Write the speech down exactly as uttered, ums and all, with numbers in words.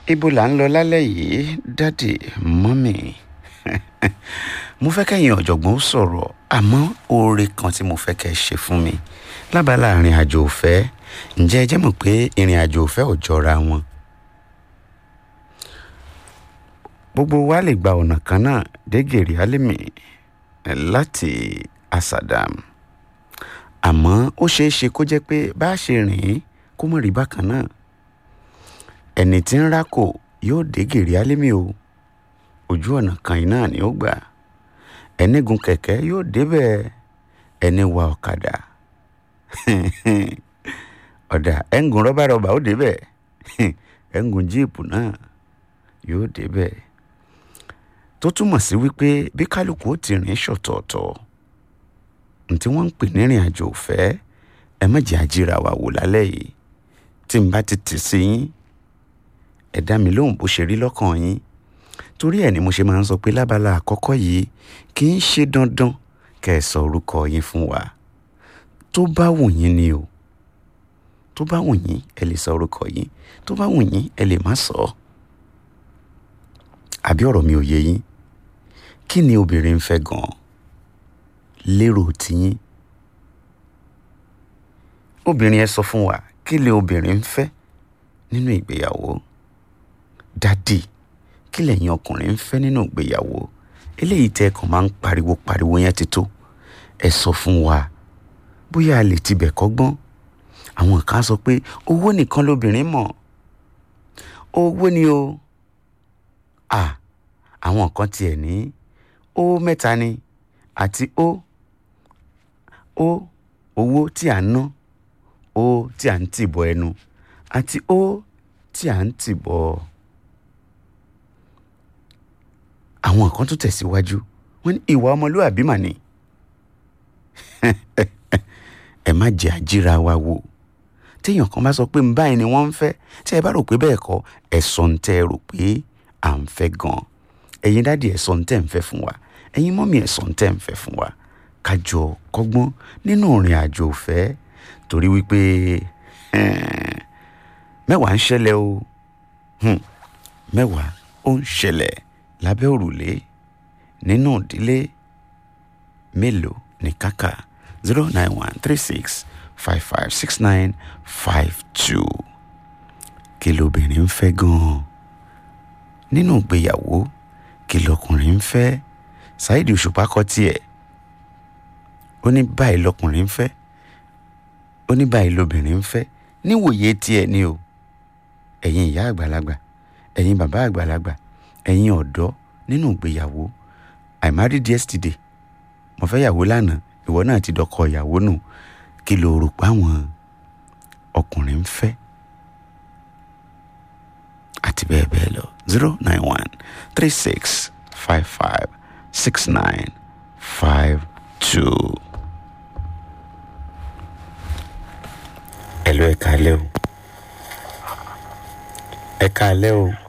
Ibo là ń lọ lálẹ́ yìí, Daddy, Mommy. Mo fẹ́ kẹ́yin ọ̀jọ̀gbọ́n ó sọ̀rọ̀, àmọ́ oore kan tí mo fẹ́ kẹ́ ṣe fún mi. Lábala ìrìn àjò ìfẹ́, ǹjẹ́ ẹ jẹ́ mọ̀ pé ìrìn àjò ìfẹ́ ò jọra wọn. Gbogbo wa lè gba ọ̀nà kan náà dé Gèrè Álímì láti Asadam. Àmọ́ ó ṣeé ṣe kó jẹ́ pé bá ṣe rìn kó mọ̀ rí bákan náà. Ẹni tí ń rákò yóò dé Gèrè Álímì o. Ojú ọ̀nà kan iná ni ó gbà. Ẹni gun kẹ̀kẹ́ yóò débẹ̀. Ẹni wa ọ̀kadà. Ọ̀dà ẹ̀ ń gun rọ́bàrọ́bà ó débẹ̀. Ẹ̀ ń gun jíìpù náà yóò débẹ̀. Tó túmọ̀ sí wípé bí kálukú ó ti rìn ṣọ̀tọ̀ọ̀tọ̀. Ntí wọ́n ń pè ní ìrìn àjò ìfẹ́, ẹ má jẹ́ àjíra wa wò lálẹ́ yìí. Tí n bá ti tì sí yín, ẹ dá mi lóhùn bó ṣe rí lọ́kàn yín. Torí ẹ̀ ni mo ṣe máa ń sọ pé lábala àkọ́kọ́ yìí kì í ṣe dandan kẹ́ ẹ sọ orúkọ yín fún wa. Tó bá wù yín ni o. Tó bá wù yín ẹ lè sọ orúkọ yín. Tó bá wù yín ẹ lè má sọ. Àbí ọ̀rọ̀ mi ò yé yín. Kí ni obìnrin ń fẹ́ gan-an? Lérò tiyín. Obìnrin ẹ sọ fún wa, kí lẹ obìnrin ń fẹ́ nínú ìgbéyàwó? Daddy, kí lẹ̀yin ọkùnrin ń fẹ́ nínú ìgbéyàwó? Eléyìí tẹ́ kàn máa ń pariwo pariwo yẹn ti tó. Ẹ sọ fún wa. Bóyá a lè tibẹ̀ kọ́gbọ́n. Àwọn kan sọ pé owó nìkan lobìnrin mọ̀. Owó ni o. À, àwọn kan tiẹ̀ ní ó mẹ́ta ni àti ó ó owó tí à ń ná, ó tí à ń tìbọ̀ ẹnu àti ó tí à ń tìbọ̀. Àwọn kan tún tẹ̀síwájú. Wọ́n ní ìwà ọmọlúwàbí mà ni. Ẹ má jẹ́ àjíra wa wò. Téèyàn kan bá sọ pé báyìí ni wọ́n ń fẹ́, tí ẹ bá rò pé bẹ́ẹ̀ kọ́, ẹ sọ ń tẹ́ ẹ rò pé à ń fẹ́ gan. Ẹ̀yin Daddy ẹ sọ ń tẹ́ ń fẹ́ fún wa. Ẹ̀yin Mommy ẹ sọ ń tẹ́ ń fẹ́ fún wa. Ká jọ kọ́gbọ́n nínú ìrìn àjò ìfẹ́. Torí wípé mẹ́wàá ń ṣẹlẹ̀ o. Mẹ́wàá ó ń ṣẹlẹ̀ lábẹ́ òrùlé nínú ìdílé. Mélòó ni kàkà? zero nine one three six five five six nine five two. Kí lobìnrin ń fẹ́ gan-an nínú ìgbéyàwó? Kí lọkùnrin ń fẹ́? Saheed Òṣùpá kọ tiẹ̀. Ó ní báyìí lọkùnrin ń fẹ́. Ó ní báyìí lobìnrin ń fẹ́. Níwòye tiẹ̀ ni o. Ẹ̀yin ìyá àgbàlagbà, ẹ̀yin bàbá àgbàlagbà, ẹ̀yin ọ̀dọ́ nínú ìgbéyàwó. I married yesterday. Mo fẹ́ yàwó lánàá, ìwọ náà ti dọkọ ìyàwó nù. Kí lo rò pé àwọn ọkùnrin ń fẹ́? Àti bẹ́ẹ̀ bẹ́ẹ̀ lọ. zero nine one three six five five six nine five two. Hello, ẹ káalẹ́ o. Ẹ káalẹ́ o.